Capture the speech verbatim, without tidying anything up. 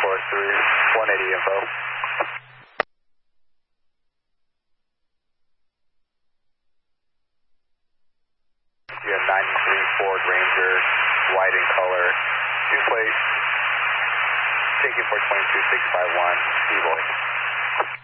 four three, one eighty info. You have ninety-three Ford Ranger, white in color, two plate, taking for twenty-two six five one, T-Boy.